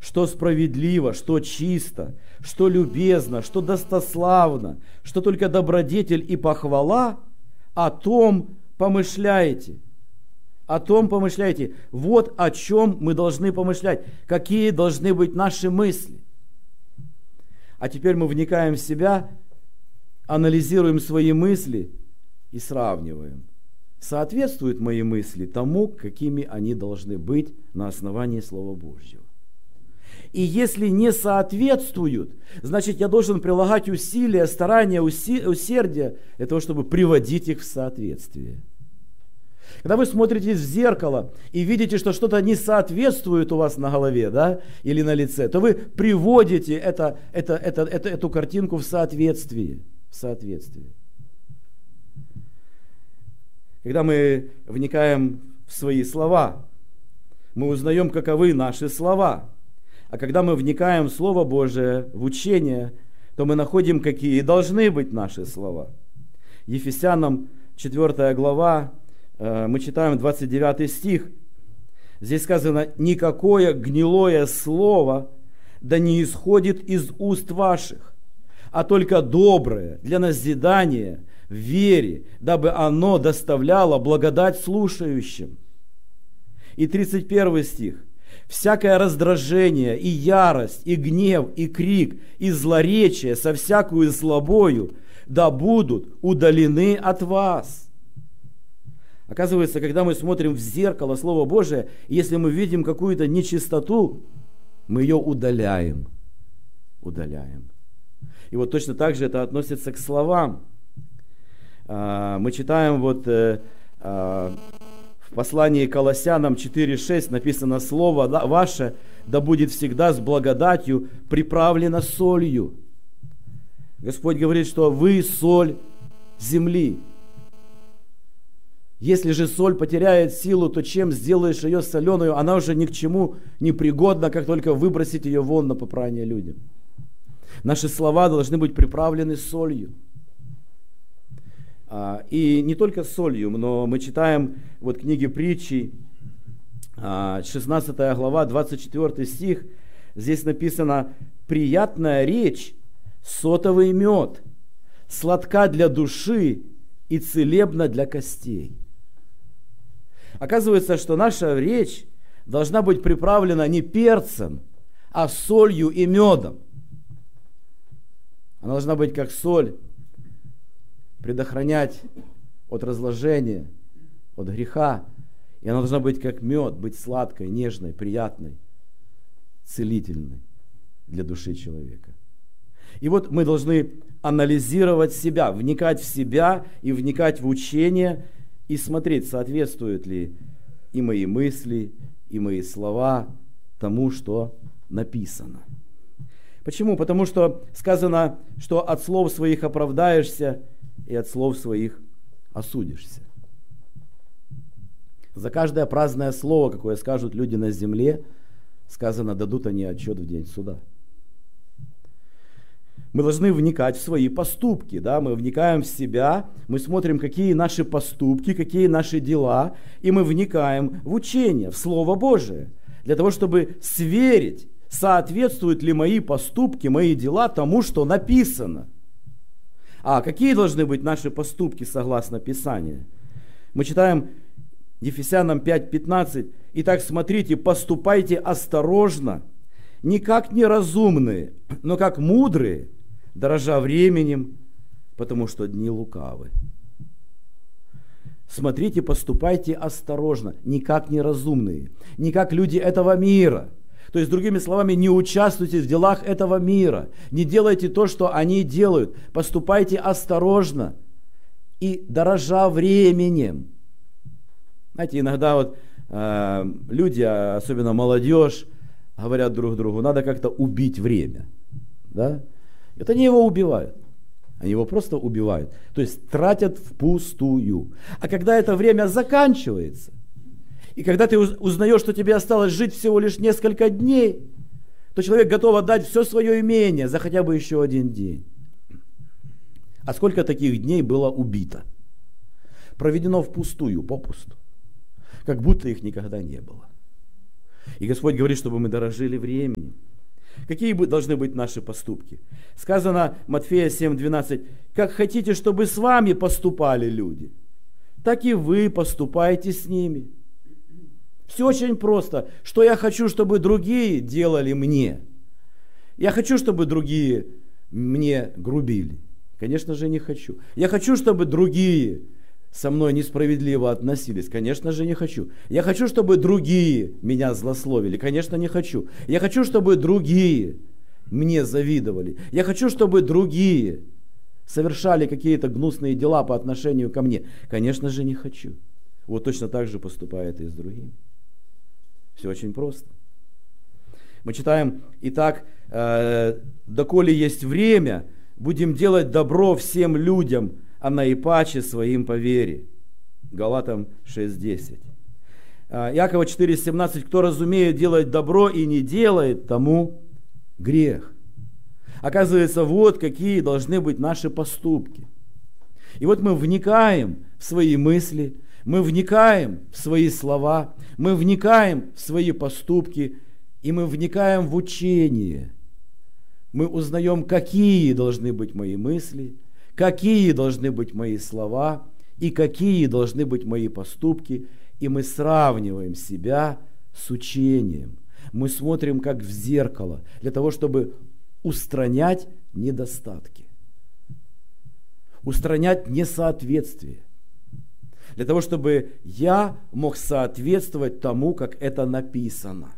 что справедливо, что чисто, что любезно, что достославно, что только добродетель и похвала, о том помышляйте. О том помышляйте. Вот о чем мы должны помышлять. Какие должны быть наши мысли. А теперь мы вникаем в себя, анализируем свои мысли и сравниваем. Соответствуют мои мысли тому, какими они должны быть на основании Слова Божьего. И если не соответствуют, значит, я должен прилагать усилия, старания, усердия для того, чтобы приводить их в соответствие. Когда вы смотритесь в зеркало и видите, что что-то не соответствует у вас на голове, да, или на лице, то вы приводите эту картинку в соответствие. Когда мы вникаем в свои слова, мы узнаем, каковы наши слова. А когда мы вникаем в Слово Божие, в учение, то мы находим, какие должны быть наши слова. Ефесянам 4 глава, мы читаем 29 стих. Здесь сказано: «Никакое гнилое слово да не исходит из уст ваших, а только доброе для назидания в вере, дабы оно доставляло благодать слушающим». И 31 стих. «Всякое раздражение, и ярость, и гнев, и крик, и злоречие со всякую злобою да будут удалены от вас». Оказывается, когда мы смотрим в зеркало Слова Божие, если мы видим какую-то нечистоту, мы ее удаляем. И вот точно так же это относится к словам. Мы читаем в послании к Колоссянам 4:6 написано: «Слово ваше да будет всегда с благодатью приправлено солью». Господь говорит, что вы соль земли. Если же соль потеряет силу, то чем сделаешь ее соленую? Она уже ни к чему не пригодна, как только выбросить ее вон на попрание людям. Наши слова должны быть приправлены солью. И не только солью, но мы читаем книги притчи, 16 глава, 24 стих. Здесь написано: «Приятная речь, сотовый мед, сладка для души и целебна для костей». Оказывается, что наша речь должна быть приправлена не перцем, а солью и медом. Она должна быть как соль, предохранять от разложения, от греха. И она должна быть как мед, быть сладкой, нежной, приятной, целительной для души человека. И вот мы должны анализировать себя, вникать в себя и вникать в учение, и смотреть, соответствуют ли и мои мысли, и мои слова тому, что написано. Почему? Потому что сказано, что от слов своих оправдаешься, и от слов своих осудишься. За каждое праздное слово, какое скажут люди на земле, сказано: дадут они отчет в день суда. Мы должны вникать в свои поступки, да? Мы вникаем в себя, мы смотрим, какие наши поступки, какие наши дела, и мы вникаем в учение, в Слово Божие, для того, чтобы сверить, соответствуют ли мои поступки, мои дела тому, что написано. А какие должны быть наши поступки согласно Писанию? Мы читаем Ефесянам 5:15. «Итак, смотрите, поступайте осторожно, не как неразумные, но как мудрые, дорожа временем, потому что дни лукавы». Смотрите, поступайте осторожно, не как неразумные, не как люди этого мира. То есть, другими словами, не участвуйте в делах этого мира, не делайте то, что они делают. Поступайте осторожно и дорожа временем. Знаете, иногда люди, особенно молодежь, говорят друг другу: надо как-то убить время. Да? Это они его убивают. Они его просто убивают. То есть тратят впустую. А когда это время заканчивается, и когда ты узнаешь, что тебе осталось жить всего лишь несколько дней, то человек готов отдать все свое имение за хотя бы еще один день. А сколько таких дней было убито? Проведено впустую, попусту. Как будто их никогда не было. И Господь говорит, чтобы мы дорожили временем. Какие должны быть наши поступки? Сказано Матфея 7:12: «Как хотите, чтобы с вами поступали люди, так и вы поступайте с ними». Все очень просто. Что я хочу, чтобы другие делали мне? Я хочу, чтобы другие мне грубили? Конечно же, не хочу. Я хочу, чтобы другие со мной несправедливо относились? Конечно же, не хочу. Я хочу, чтобы другие меня злословили? Конечно, не хочу. Я хочу, чтобы другие мне завидовали? Я хочу, чтобы другие совершали какие-то гнусные дела по отношению ко мне? Конечно же, не хочу. Вот точно так же поступает и с другими. Все очень просто. Мы читаем: «Итак, доколе есть время, будем делать добро всем людям, а наипаче своим по вере». Галатам 6:10. Иакова 4:17: «Кто разумеет делать добро и не делает, тому грех». Оказывается, вот какие должны быть наши поступки. И вот мы вникаем в свои мысли, мы вникаем в свои слова, мы вникаем в свои поступки, и мы вникаем в учение. Мы узнаем, какие должны быть мои мысли, какие должны быть мои слова и какие должны быть мои поступки. И мы сравниваем себя с учением. Мы смотрим как в зеркало для того, чтобы устранять недостатки, устранять несоответствие, для того, чтобы я мог соответствовать тому, как это написано.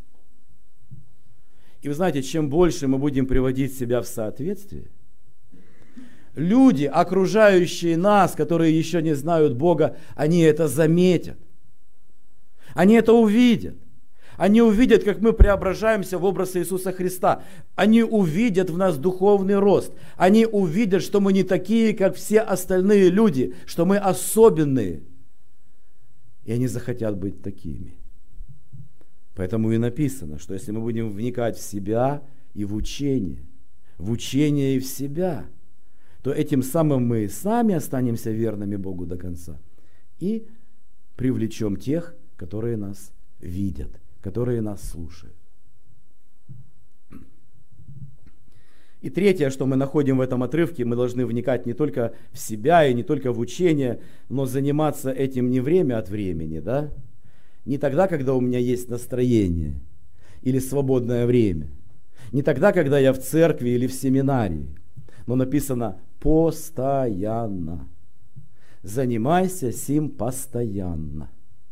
И вы знаете, чем больше мы будем приводить себя в соответствие, люди, окружающие нас, которые еще не знают Бога, они это заметят. Они это увидят. Они увидят, как мы преображаемся в образ Иисуса Христа. Они увидят в нас духовный рост. Они увидят, что мы не такие, как все остальные люди, что мы особенные. И они захотят быть такими. Поэтому и написано, что если мы будем вникать в себя и в учение и в себя, то этим самым мы сами останемся верными Богу до конца и привлечем тех, которые нас видят, которые нас слушают. И третье, что мы находим в этом отрывке: мы должны вникать не только в себя и не только в учение, но заниматься этим не время от времени, да? Не тогда, когда у меня есть настроение или свободное время. Не тогда, когда я в церкви или в семинарии. Но написано постоянно. Занимайся сим постоянно.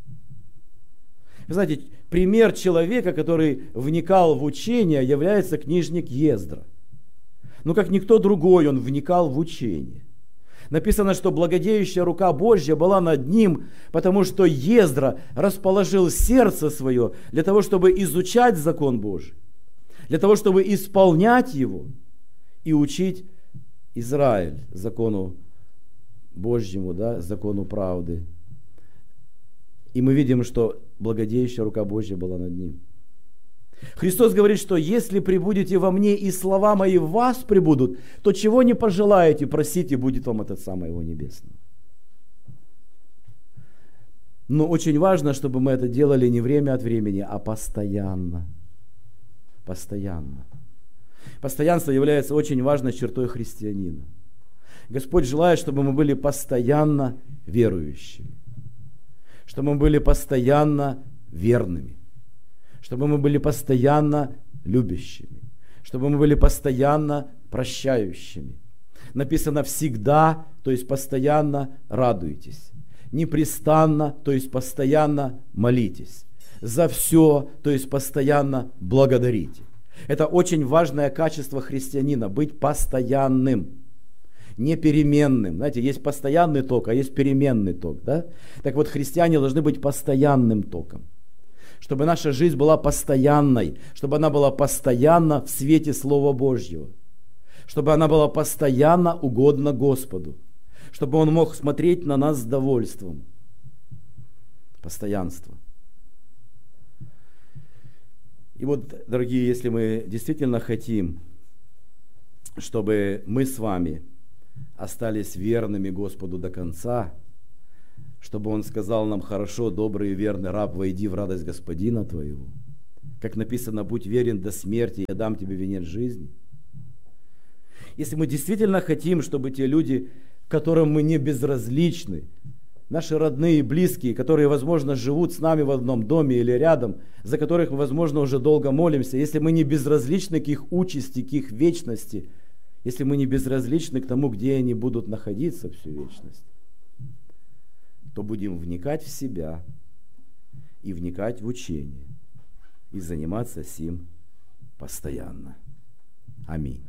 Вы знаете, пример человека, который вникал в учение, является книжник Ездра. Но как никто другой он вникал в учение. Написано, что благодеющая рука Божья была над ним, потому что Ездра расположил сердце свое для того, чтобы изучать закон Божий, для того, чтобы исполнять его и учить Израиль закону Божьему, да, закону правды. И мы видим, что благодеющая рука Божья была над ним. Христос говорит, что если пребудете во мне и слова мои в вас пребудут, то чего не пожелаете, просите, будет вам Отец моего Небесного. Но очень важно, чтобы мы это делали не время от времени, а постоянно. Постоянно. Постоянство является очень важной чертой христианина. Господь желает, чтобы мы были постоянно верующими, чтобы мы были постоянно верными, чтобы мы были постоянно любящими, чтобы мы были постоянно прощающими. Написано всегда, то есть постоянно радуйтесь, непрестанно, то есть постоянно молитесь, за все, то есть постоянно благодарите. Это очень важное качество христианина, быть постоянным, не переменным. Знаете, есть постоянный ток, а есть переменный ток. Да? Так вот, христиане должны быть постоянным током. Чтобы наша жизнь была постоянной, чтобы она была постоянно в свете Слова Божьего, чтобы она была постоянно угодна Господу, чтобы Он мог смотреть на нас с довольством. Постоянство. И вот, дорогие, если мы действительно хотим, чтобы мы с вами остались верными Господу до конца, чтобы Он сказал нам: хорошо, добрый и верный раб, войди в радость Господина твоего, Как написано, будь верен до смерти, я дам тебе венец жизни. Если мы действительно хотим, чтобы те люди, которым мы не безразличны, наши родные и близкие, которые, возможно, живут с нами в одном доме или рядом, за которых мы, возможно, уже долго молимся, если мы не безразличны к их участи, к их вечности, если мы не безразличны к тому, где они будут находиться всю вечность, то будем вникать в себя и вникать в учение и заниматься сим постоянно. Аминь.